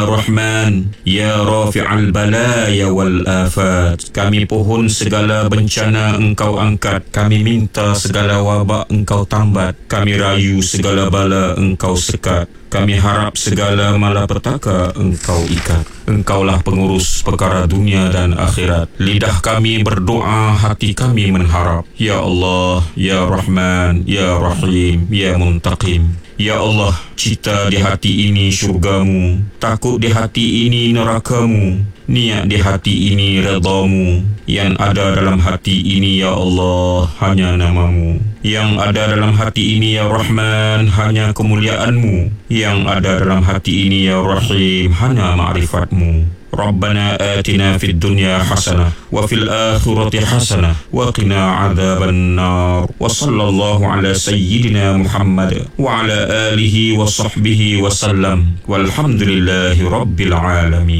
Rahman, Ya Rafi'al Balaya wal Afat. Kami pohon segala bencana Engkau angkat. Kami minta segala wabak Engkau tambat. Kami rayu segala bala Engkau sekat. Kami harap segala malapetaka Engkau ikat. Engkaulah pengurus perkara dunia dan akhirat. Lidah kami berdoa, hati kami menharap. Ya Allah, Ya Rahman, Ya Rahim, Ya Muntaqim. Ya Allah, cita di hati ini syurgamu, takut di hati ini nerakamu, niat di hati ini redamu. Yang ada dalam hati ini ya Allah hanya namamu. Yang ada dalam hati ini ya Rahman hanya kemuliaanmu. Yang ada dalam hati ini ya Rahim hanya ma'rifatmu. Rabbana atina fid dunya hasanah wa fil akhirati hasanah wa qina adzaban nar. Wa sallallahu ala sayyidina Muhammad wa ala alihi wa sahbihi wa sallam. Walhamdulillahi rabbil alamin.